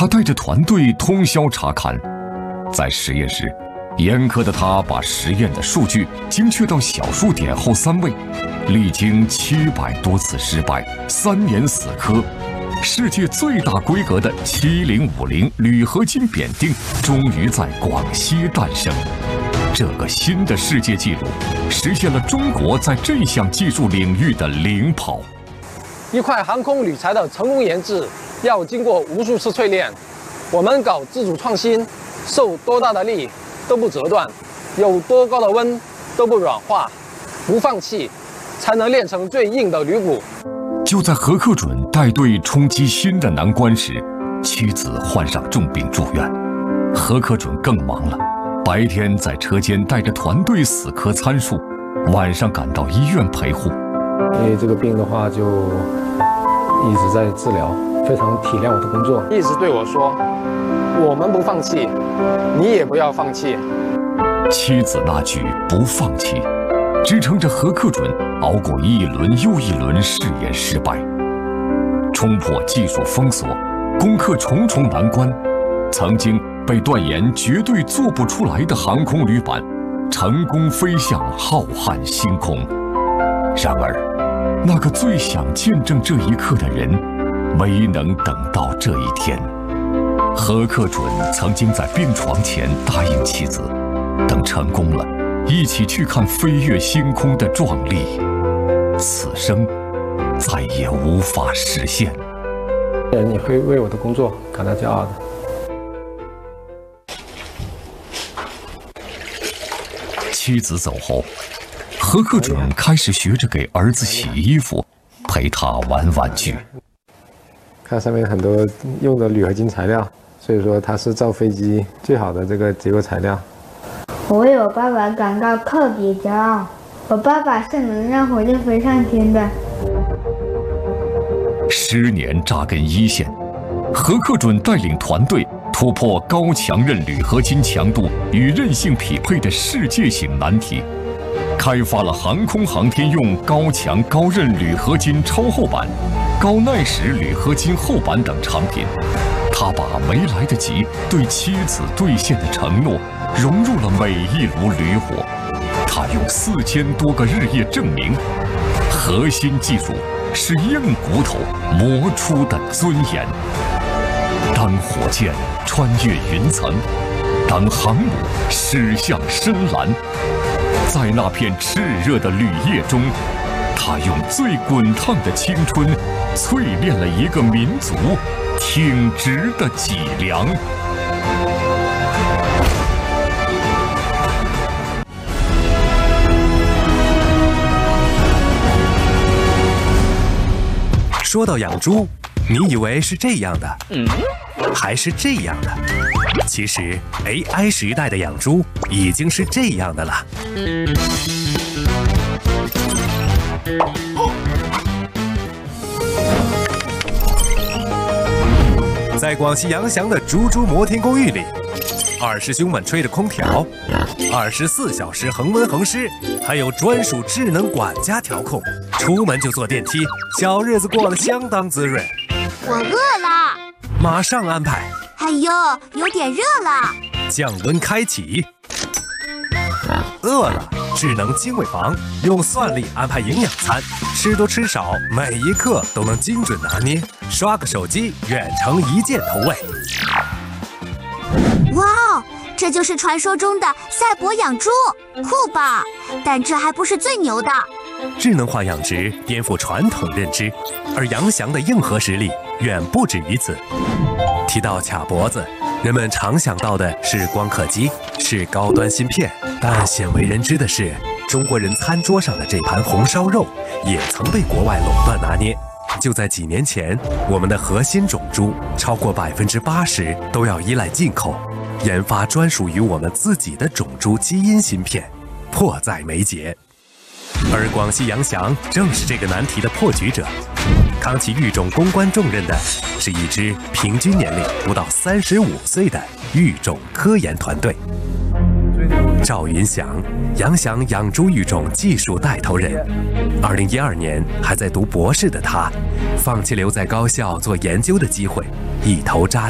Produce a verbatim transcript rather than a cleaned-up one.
他带着团队通宵查看，在实验室，严苛的他把实验的数据精确到小数点后三位，历经七百多次失败，三年死磕，世界最大规格的七零五零铝合金扁锭终于在广西诞生。这个新的世界纪录实现了中国在这项技术领域的领跑。 一块航空铝材的成功研制要经过无数次淬炼，我们搞自主创新，受多大的力都不折断，有多高的温都不软化，不放弃，才能炼成最硬的铝骨。 就在何克准带队冲击新的难关时，妻子患上重病住院，何克准更忙了，白天在车间带着团队死磕参数，晚上赶到医院陪护。 因为这个病的话，就一直在治疗，非常体谅我的工作， 一直对我说：“我们不放弃，你也不要放弃。” 妻子那句“不放弃”，支撑着何克准熬过一轮又一轮试验失败，冲破技术封锁，攻克重重难关。曾经被断言绝对做不出来的航空铝板，成功飞向浩瀚星空。然而，那个最想见证这一刻的人，没能等到这一天。何克准曾经在病床前答应妻子，等成功了，一起去看飞越星空的壮丽。此生再也无法实现。 你会为我的工作感到骄傲的。 妻子走后，何克准开始学着给儿子洗衣服，陪他玩玩具。 看上面很多用的铝合金材料，所以说它是造飞机最好的这个结构材料。 我为我爸爸感到特别骄傲，我爸爸是能让火箭飞上天的。 十年扎根一线，何克准带领团队突破高强韧铝合金强度与韧性匹配的世界性难题，开发了航空航天用高强高韧铝合金超厚板、高耐蚀铝合金厚板等产品。他把没来得及对妻子兑现的承诺融入了每一炉铝火。他用四千多个日夜证明，核心技术是硬骨头磨出的尊严。当火箭穿越云层，当航母驶向深蓝，在那片炽热的铝液中，他用最滚烫的青春淬炼了一个民族挺直的脊梁。 说到养猪，你以为是这样的，嗯，还是这样的？其实 A I 时代的养猪已经是这样的了。在广西阳翔的猪猪摩天公寓里，二师兄们吹着空调，二十四小时恒温恒湿，还有专属智能管家调控。出门就坐电梯，小日子过得相当滋润。 我饿了， 马上安排。 哎呦，有点热了。 降温开启。饿了，智能精卫房用算力安排营养餐，吃多吃少，每一克都能精准拿捏。刷个手机，远程一键投喂。 哇哦，这就是传说中的赛博养猪，酷吧？但这还不是最牛的。 智能化养殖颠覆传统认知，而杨翔的硬核实力远不止于此。提到卡脖子，人们常想到的是光刻机，是高端芯片，但鲜为人知的是，中国人餐桌上的这盘红烧肉也曾被国外垄断拿捏。就在几年前，我们的核心种猪超过百分之八十都要依赖进口，研发专属于我们自己的种猪基因芯片，迫在眉睫。而广西阳翔正是这个难题的破局者，扛起育种攻关重任的是一支平均年龄不到三十五岁的育种科研团队。赵云祥，阳翔养猪育种技术带头人。二零一二年还在读博士的他，放弃留在高校做研究的机会，一头扎